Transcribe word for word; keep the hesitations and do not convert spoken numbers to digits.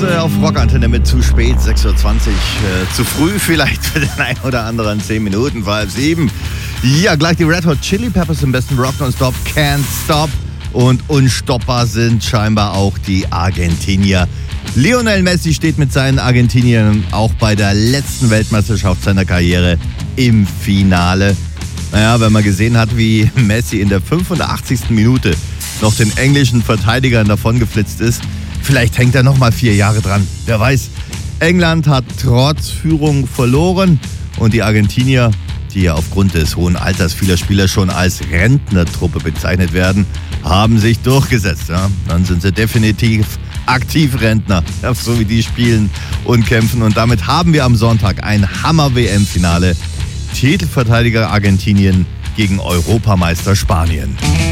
äh, auf Rockantenne mit zu spät, sechs Uhr zwanzig. Äh, zu früh vielleicht für den einen oder anderen, zehn Minuten, vor halb sieben. Ja, gleich die Red Hot Chili Peppers im besten Rock Non-Stop, Can't Stop. Und unstoppbar sind scheinbar auch die Argentinier. Lionel Messi steht mit seinen Argentiniern auch bei der letzten Weltmeisterschaft seiner Karriere im Finale. Naja, wenn man gesehen hat, wie Messi in der fünfundachtzigsten Minute noch den englischen Verteidigern davongeflitzt ist, vielleicht hängt er noch mal vier Jahre dran. Wer weiß. England hat trotz Führung verloren und die Argentinier, die ja aufgrund des hohen Alters vieler Spieler schon als Rentnertruppe bezeichnet werden, haben sich durchgesetzt. Ja? Dann sind sie definitiv Aktivrentner, ja, so wie die spielen und kämpfen. Und damit haben wir am Sonntag ein Hammer-W M-Finale. Titelverteidiger Argentinien gegen Europameister Spanien.